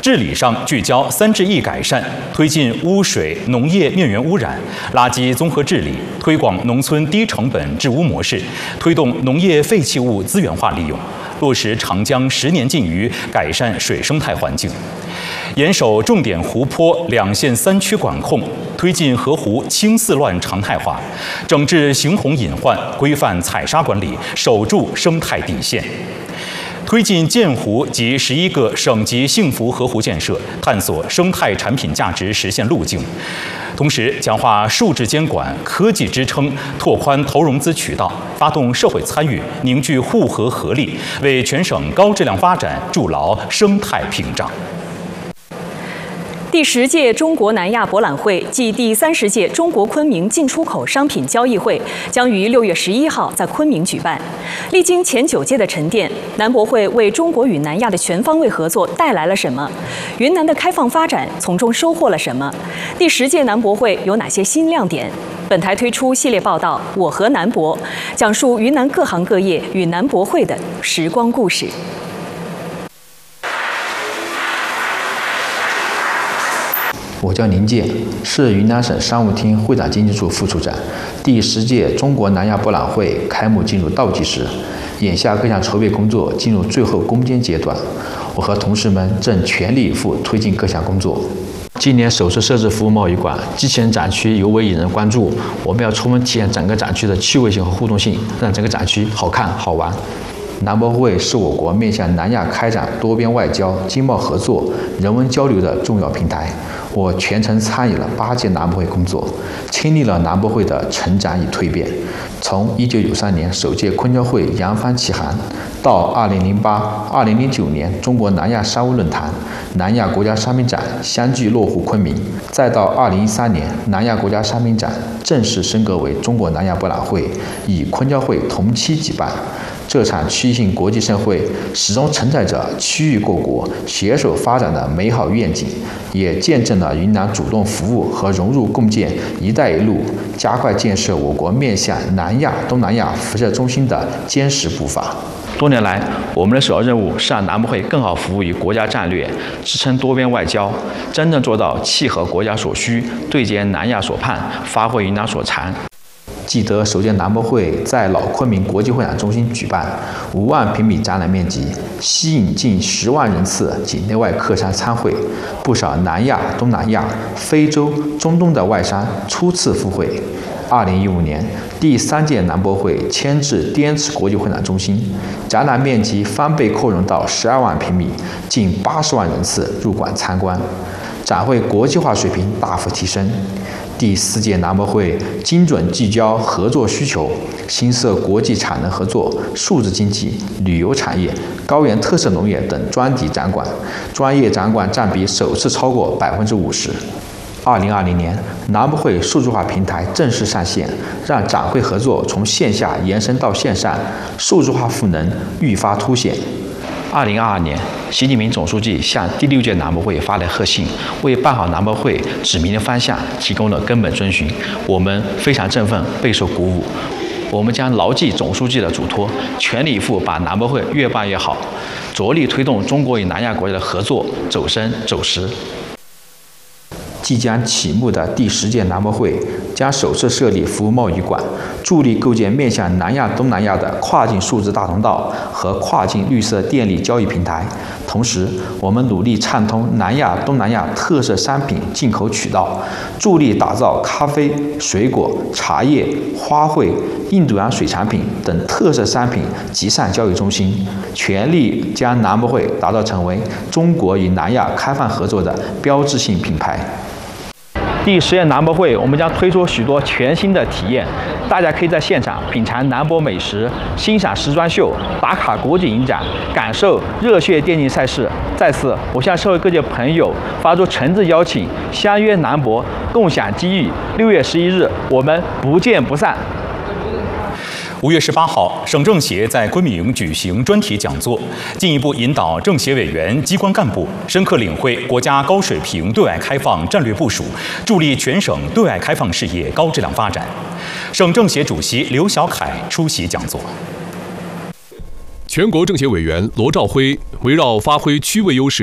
治理上聚焦3治1改善，推进污水、农业面源污染、垃圾综合治理，推广农村低成本治污模式，推动农业废弃物资源化利用，落实长江10年禁渔，改善水生态环境。严守重点湖泊2县3区管控，推进河湖清四乱常态化，整治形红隐患，规范采砂管理，守住生态底线。推进建湖及11个省级幸福河湖建设，探索生态产品价值实现路径。同时，强化数字监管、科技支撑，拓宽投融资渠道，发动社会参与，凝聚护河合力，为全省高质量发展筑牢生态屏障。 第10届中国南亚博览会暨第30届中国昆明进出口商品交易会将于6月11号在昆明举办。历经前9届的沉淀，南博会为中国与南亚的全方位合作带来了什么？云南的开放发展从中收获了什么？第10届南博会有哪些新亮点？本台推出系列报道《我和南博》，讲述云南各行各业与南博会的时光故事。 我叫林健，是云南省商务厅会展经济处副处长。第10届中国南亚博览会开幕进入倒计时，眼下各项筹备工作进入最后攻坚阶段，我和同事们正全力以赴推进各项工作。今年首次设置服务贸易馆，机器人展区尤为引人关注。我们要充分体现整个展区的趣味性和互动性，让整个展区好看好玩。南博会是我国面向南亚开展多边外交、经贸合作、人文交流的重要平台。我全程参与了8届南博会工作，亲历了南博会的成长与蜕变。从1993年首届昆交会扬帆起航，到2008、2009年中国南亚商务论坛、南亚国家商品展相继落户昆明，再到2013年南亚国家商品展正式升格为中国南亚博览会，与昆交会同期举办。这场区域性国际盛会始终承载着区域各国携手发展的美好愿景，也见证了云南主动服务和融入共建“一带一路”，加快建设我国面向南亚、东南亚辐射中心的坚实步伐。多年来，我们的首要任务是让南博会更好服务于国家战略，支撑多边外交，真正做到契合国家所需，对接南亚所盼，发挥云南所长。记得首届南博会在老昆明国际会展中心举办，5万平米展览面积，吸引近10万人次境内外客商参会，不少南亚、东南亚、非洲、中东的外商初次赴会。2015年，第3届南博会迁至滇池国际会展中心，展览面积翻倍扩容到12万平米，近80万人次入馆参观，展会国际化水平大幅提升。第4届南博会精准聚焦合作需求，新设国际产能合作、数字经济、旅游产业、高原特色农业等专题展馆，专业展馆占比首次超过50%。2020年，南博会数字化平台正式上线，让展会合作从线下延伸到线上，数字化赋能愈发凸显。2022年，习近平总书记向第6届南博会发来贺信，为办好南博会指明了方向，提供了根本遵循。我们非常振奋，备受鼓舞。我们将牢记总书记的嘱托，全力以赴把南博会越办越好，着力推动中国与南亚国家的合作走深走实。即将启幕的第10届南博会将首次设立服务贸易馆，助力构建面向南亚、东南亚的跨境数字大通道和跨境绿色电力交易平台。同时，我们努力畅通南亚、东南亚特色商品进口渠道，助力打造咖啡、水果、茶叶、花卉、印度洋水产品等特色商品集散交易中心，全力将南博会打造成为中国与南亚开放合作的标志性品牌。第10届南博会，我们将推出许多全新的体验，大家可以在现场品尝南博美食，欣赏时装秀，打卡国际影展，感受热血电竞赛事。在此，我向社会各界朋友发出诚挚邀请，相约南博，共享机遇。6月11日，我们不见不散。 5月18号，省政协在昆明举行专题讲座，进一步引导政协委员、机关干部深刻领会国家高水平对外开放战略部署，助力全省对外开放事业高质量发展。省政协主席刘小凯出席讲座。 全国政协委员罗兆辉围绕发挥区位优势、